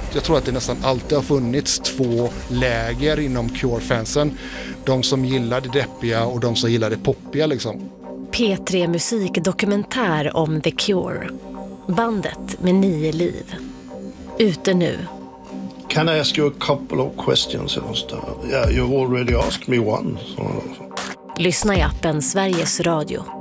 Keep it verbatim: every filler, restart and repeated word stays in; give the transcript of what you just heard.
Jag tror att det nästan alltid har funnits två läger inom Cure-fansen. De som gillar det deppiga och de som gillar det poppiga liksom. P tre musikdokumentär om The Cure. Bandet med nio liv. Ute nu. Can I ask you a couple of questions? Yeah, you've already asked me one. So... Lyssna i appen Sveriges Radio.